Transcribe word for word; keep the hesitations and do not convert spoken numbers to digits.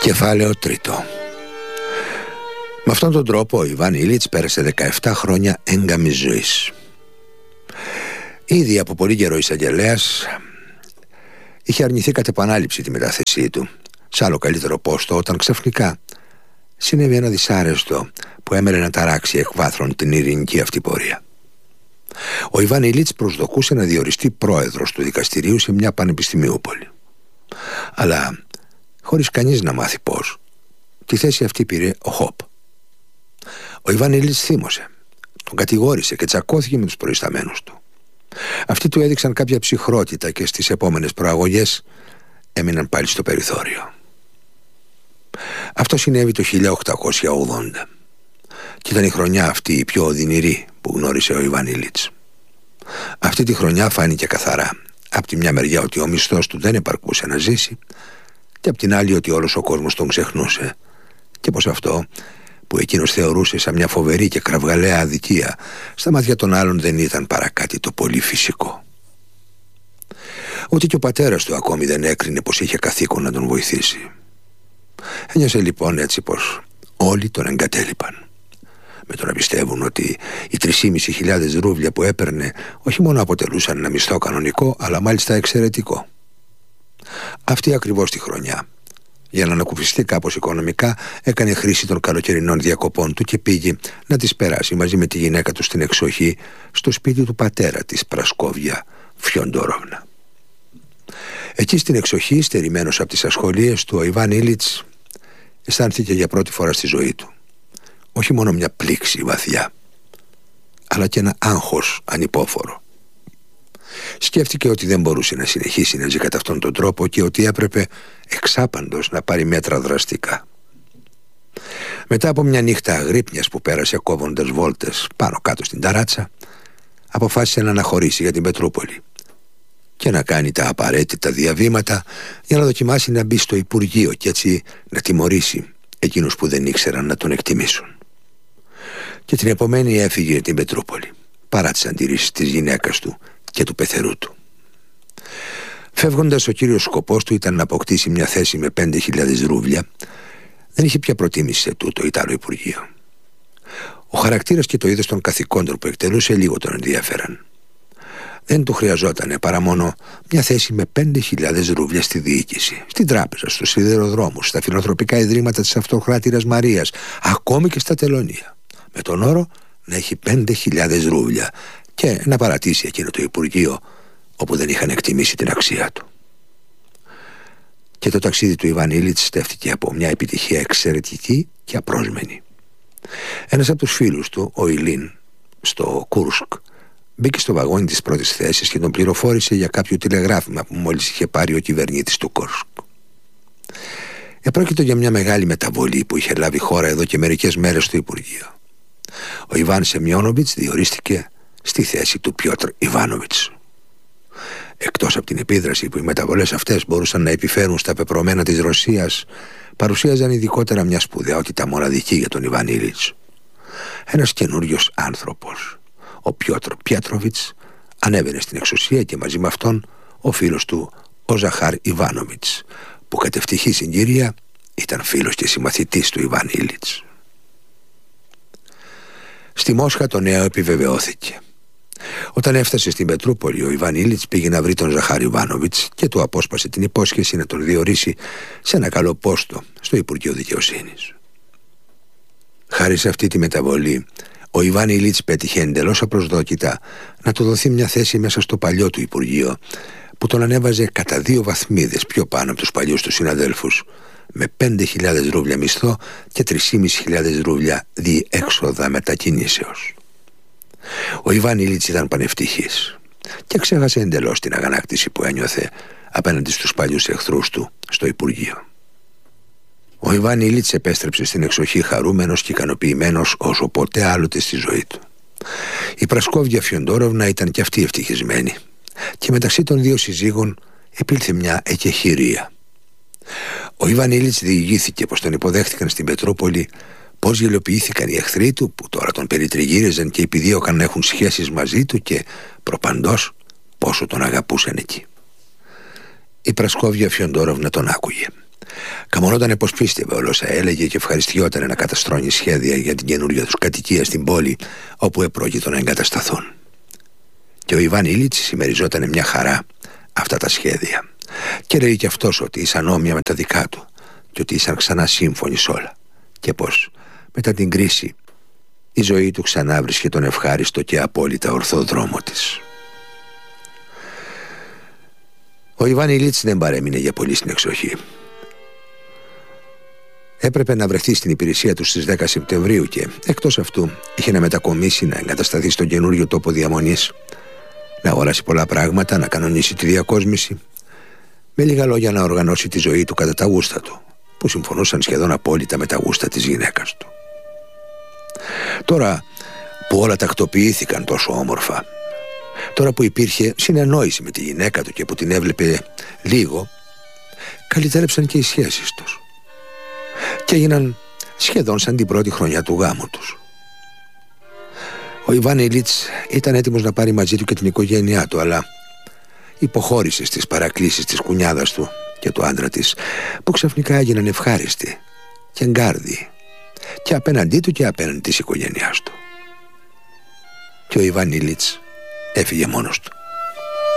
Κεφάλαιο τρίτο. Με αυτόν τον τρόπο ο Ιβάν Ήλιτς πέρασε δεκαεπτά χρόνια έγκαμης ζωής. Ήδη από πολύ καιρό εισαγγελέας, είχε αρνηθεί κατ' επανάληψη τη μετάθεσή του σε άλλο καλύτερο πόστο, όταν ξαφνικά συνέβη ένα δυσάρεστο που έμελε να ταράξει εκ βάθρων την ειρηνική αυτή πορεία. Ο Ιβάν Ήλιτς προσδοκούσε να διοριστεί πρόεδρος του δικαστηρίου σε μια πανεπιστημιούπολη. Αλλά χωρίς κανείς να μάθει πώς, τη θέση αυτή πήρε ο Χοπ. Ο Ιβάν Ήλιτς θύμωσε, τον κατηγόρησε και τσακώθηκε με τους προϊσταμένους του. Αυτοί του έδειξαν κάποια ψυχρότητα και στις επόμενες προαγωγές έμειναν πάλι στο περιθώριο. Αυτό συνέβη το χίλια οκτακόσια ογδόντα και ήταν η χρονιά αυτή η πιο οδυνηρή που γνώρισε ο Ιβάν Ήλιτς. Αυτή τη χρονιά φάνηκε καθαρά, από τη μια μεριά ότι ο μισθός του δεν επαρκούσε να ζήσει, και από την άλλη ότι όλος ο κόσμος τον ξεχνούσε, και πως αυτό που εκείνος θεωρούσε σαν μια φοβερή και κραυγαλαία αδικία, στα μάτια των άλλων δεν ήταν παρά κάτι το πολύ φυσικό. Ούτε και ο πατέρας του ακόμη δεν έκρινε πως είχε καθήκον να τον βοηθήσει. Ένιωσε λοιπόν έτσι πως όλοι τον εγκατέλειπαν, με το να πιστεύουν ότι οι τρεις χιλιάδες πεντακόσιες ρούβλια που έπαιρνε όχι μόνο αποτελούσαν ένα μισθό κανονικό, αλλά μάλιστα εξαιρετικό. Αυτή ακριβώς τη χρονιά, για να ανακουφιστεί κάπως οικονομικά, έκανε χρήση των καλοκαιρινών διακοπών του και πήγε να τις περάσει μαζί με τη γυναίκα του στην εξοχή, στο σπίτι του πατέρα της, Πρασκόβια Φιοντόροβνα. Εκεί στην εξοχή, στερημένος από τις ασχολίες του, ο Ιβάν Ήλιτς αισθάνθηκε για πρώτη φορά στη ζωή του όχι μόνο μια πλήξη βαθιά, αλλά και ένα άγχος ανυπόφορο. Σκέφτηκε ότι δεν μπορούσε να συνεχίσει να ζει κατά αυτόν τον τρόπο και ότι έπρεπε εξάπαντος να πάρει μέτρα δραστικά. Μετά από μια νύχτα αγρύπνιας που πέρασε κόβοντας βόλτες πάνω κάτω στην ταράτσα, αποφάσισε να αναχωρήσει για την Πετρούπολη και να κάνει τα απαραίτητα διαβήματα για να δοκιμάσει να μπει στο Υπουργείο και έτσι να τιμωρήσει εκείνους που δεν ήξεραν να τον εκτιμήσουν. Και την επομένη έφυγε για την Πετρούπολη, παρά τις αντιρρήσεις της γυναίκας του και του πεθερού του. Φεύγοντας, ο κύριος σκοπός του ήταν να αποκτήσει μια θέση με πέντε χιλιάδες ρούβλια. Δεν είχε πια προτίμηση σε τούτο Ιταλό Υπουργείο. Ο χαρακτήρας και το είδος των καθηκόντων που εκτελούσε λίγο τον ενδιαφέραν. Δεν του χρειαζόταν παρά μόνο μια θέση με πέντε χιλιάδες ρούβλια στη διοίκηση, στην τράπεζα, στους σιδηροδρόμους, στα φιλανθρωπικά ιδρύματα της Αυτοκράτηρας Μαρίας, ακόμη και στα τελωνεία, με τον όρο να έχει πέντε χιλιάδες ρούβλια και να παρατήσει εκείνο το Υπουργείο όπου δεν είχαν εκτιμήσει την αξία του. Και το ταξίδι του Ιβάν Ήλιτς στέφτηκε από μια επιτυχία εξαιρετική και απρόσμενη. Ένας από τους φίλους του, ο Ηλίν, στο Κούρσκ, μπήκε στο βαγόνι της πρώτης θέσης και τον πληροφόρησε για κάποιο τηλεγράφημα που μόλις είχε πάρει ο κυβερνήτης του Κούρσκ. Επρόκειτο για μια μεγάλη μεταβολή που είχε λάβει χώρα εδώ και μερικές μέρες στο Υπουργείο. Ο Ιβάν Σεμιόνοβιτς διορίστηκε στη θέση του Πιότρ Ιβάνοβιτς. Εκτός από την επίδραση που οι μεταβολές αυτές μπορούσαν να επιφέρουν στα πεπρωμένα της Ρωσίας, παρουσίαζαν ειδικότερα μια σπουδαιότητα μοναδική για τον Ιβάν Ήλιτς. Ένας καινούριος άνθρωπος, ο Πιότρ Πιέτροβιτς, ανέβαινε στην εξουσία και μαζί με αυτόν ο φίλος του, ο Ζαχάρ Ιβάνοβιτς, που κατ' ευτυχή συγκυρία ήταν φίλος και συμμαθητής του Ιβάν Ήλιτς. Στη Μόσχα το νέο επιβεβαιώθηκε. Όταν έφτασε στην Πετρούπολη, ο Ιβάν Ήλιτς πήγε να βρει τον Ζαχάρ Ιβάνοβιτς και του απόσπασε την υπόσχεση να τον διορίσει σε ένα καλό πόστο στο Υπουργείο Δικαιοσύνης. Χάρη σε αυτή τη μεταβολή, ο Ιβάν Ήλιτς πέτυχε εντελώς απροσδόκητα να του δοθεί μια θέση μέσα στο παλιό του Υπουργείο, που τον ανέβαζε κατά δύο βαθμίδες πιο πάνω από τους παλιούς του συναδέλφους, με πέντε χιλιάδες ρούβλια μισθό και τρεις χιλιάδες πεντακόσιες ρούβλια διέξοδα μετακινήσεως. Ο Ιβάν Ήλιτς ήταν πανευτυχής και ξέχασε εντελώς την αγανάκτηση που ένιωθε απέναντι στους παλιούς εχθρούς του στο Υπουργείο. Ο Ιβάν Ήλιτς επέστρεψε στην εξοχή χαρούμενος και ικανοποιημένος όσο ποτέ άλλοτε στη ζωή του. Η Πρασκόβια Φιοντόροβνα ήταν και αυτή ευτυχισμένη και μεταξύ των δύο συζύγων επήλθε μια εκεχηρία. Ο Ιβάν Ήλιτς διηγήθηκε πως τον υποδέχτηκαν στην Πετρούπολη, πως γελιοποιήθηκαν οι εχθροί του που τώρα τον περιτριγύριζαν και επιδίωκαν να έχουν σχέσεις μαζί του και προπαντός πόσο τον αγαπούσαν εκεί. Η Πρασκόβια Φιοντόροβνα τον άκουγε Καμονότανε πως πίστευε όλα όσα έλεγε και ευχαριστιότανε να καταστρώνει σχέδια για την καινούργια τους κατοικία στην πόλη όπου επρόκειτο να εγκατασταθούν. Και ο Ιβάν Ήλιτς συμμεριζότανε μια χαρά αυτά τα σχέδια και λέει κι αυτός ότι ήσαν όμοια με τα δικά του και ότι ήσαν ξανά σύμφωνοι σ' όλα και πως μετά την κρίση η ζωή του ξανά βρίσκε τον ευχάριστο και απόλυτα ορθό δρόμο της. Ο Ιβάν Ήλιτς δεν παρέμεινε για πολύ στην εξοχή. Έπρεπε να βρεθεί στην υπηρεσία του στις δέκα Σεπτεμβρίου και εκτός αυτού είχε να μετακομίσει, να εγκατασταθεί στον καινούριο τόπο διαμονής, να αγοράσει πολλά πράγματα, να κανονίσει τη διακόσμηση, με λίγα λόγια να οργανώσει τη ζωή του κατά τα γούστα του, που συμφωνούσαν σχεδόν απόλυτα με τα γούστα της γυναίκας του. Τώρα που όλα τακτοποιήθηκαν τόσο όμορφα, τώρα που υπήρχε συνεννόηση με τη γυναίκα του και που την έβλεπε λίγο, καλυτέλεψαν και οι σχέσεις τους και έγιναν σχεδόν σαν την πρώτη χρονιά του γάμου τους. Ο Ιβάν Ήλιτς ήταν έτοιμος να πάρει μαζί του και την οικογένειά του, αλλά υποχώρησε στις παρακλήσεις της κουνιάδας του και του άντρα της, που ξαφνικά έγιναν ευχάριστοι και εγκάρδιοι και απέναντί του και απέναντι της οικογένειάς του. Και ο Ιβάν Ήλιτς έφυγε μόνος του.